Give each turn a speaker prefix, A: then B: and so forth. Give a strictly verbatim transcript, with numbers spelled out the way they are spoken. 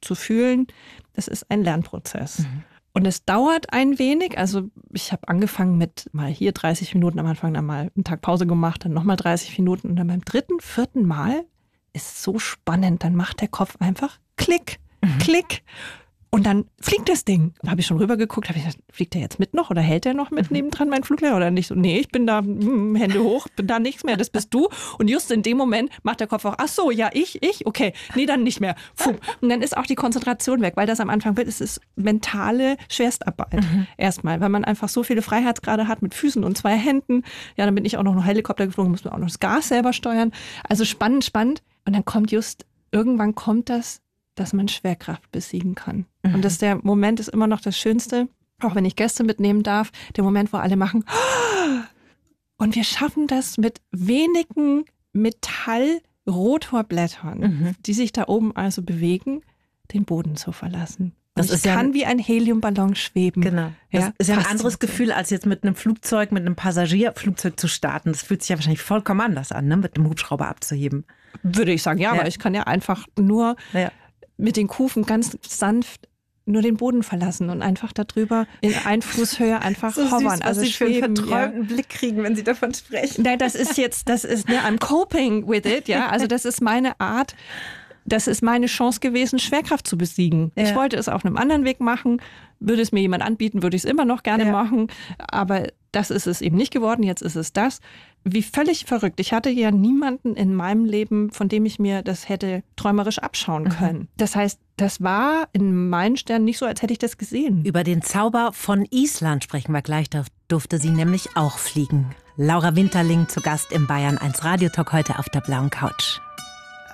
A: zu fühlen, das ist ein Lernprozess.
B: Mhm.
A: Und es dauert ein wenig. Also ich habe angefangen mit mal hier dreißig Minuten am Anfang, dann mal einen Tag Pause gemacht, dann nochmal dreißig Minuten. Und dann beim dritten, vierten Mal ist so spannend. Dann macht der Kopf einfach Klick, mhm. Klick. Und dann fliegt das Ding. Da habe ich schon rübergeguckt, habe ich gedacht, fliegt der jetzt mit noch oder hält der noch mit mhm. nebendran mein Fluglehrer oder nicht? So, nee, ich bin da, mm, Hände hoch, bin da nichts mehr, das bist du. Und just in dem Moment macht der Kopf auch, ach so, ja, ich, ich, okay, nee, dann nicht mehr. Puh. Und dann ist auch die Konzentration weg, weil das am Anfang wird, es ist mentale Schwerstarbeit. Mhm. Erstmal, weil man einfach so viele Freiheitsgrade hat mit Füßen und zwei Händen. Ja, dann bin ich auch noch einen Helikopter geflogen, muss man auch noch das Gas selber steuern. Also spannend, spannend. Und dann kommt just, irgendwann kommt das, dass man Schwerkraft besiegen kann. Mhm. Und das der Moment ist immer noch das Schönste, auch wenn ich Gäste mitnehmen darf, der Moment, wo alle machen. Und wir schaffen das mit wenigen Metallrotorblättern, mhm. die sich da oben also bewegen, den Boden zu verlassen. Das ist kann ja, wie ein Heliumballon schweben.
B: Genau. Das ja, ist ja ein anderes Gefühl, als jetzt mit einem Flugzeug, mit einem Passagierflugzeug zu starten. Das fühlt sich ja wahrscheinlich vollkommen anders an, ne? Mit einem Hubschrauber abzuheben.
A: Würde ich sagen, ja, ja. aber ich kann ja einfach nur ja. mit den Kufen ganz sanft nur den Boden verlassen und einfach darüber in Einfußhöhe einfach
B: so
A: hovern.
B: Süß, was
A: also
B: Sie für einen
A: schweben,
B: verträumten
A: ja.
B: Blick kriegen, wenn Sie davon sprechen.
A: Nein, das ist jetzt, das ist, ne, I'm coping with it, ja. Also das ist meine Art, das ist meine Chance gewesen, Schwerkraft zu besiegen. Ja. Ich wollte es auf einem anderen Weg machen. Würde es mir jemand anbieten, würde ich es immer noch gerne ja. machen. Aber das ist es eben nicht geworden. Jetzt ist es das. Wie völlig verrückt. Ich hatte ja niemanden in meinem Leben, von dem ich mir das hätte träumerisch abschauen können. Mhm. Das heißt, das war in meinen Sternen nicht so, als hätte ich das gesehen.
B: Über den Zauber von Island sprechen wir gleich. Da durfte sie nämlich auch fliegen. Laura Winterling zu Gast im Bayern eins Radiotalk heute auf der blauen Couch.